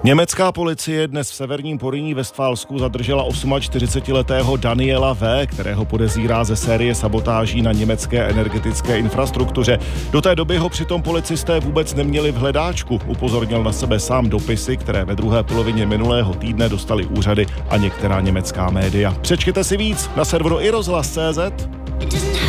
Německá policie dnes v severním Porýní Vestfálsku zadržela 48letého Daniela V., kterého podezírá ze série sabotáží na německé energetické infrastruktuře. Do té doby ho přitom policisté vůbec neměli v hledáčku. Upozornil na sebe sám dopisy, které ve druhé polovině minulého týdne dostali úřady a některá německá média. Přečtěte si víc na serveru iRozhlas.cz.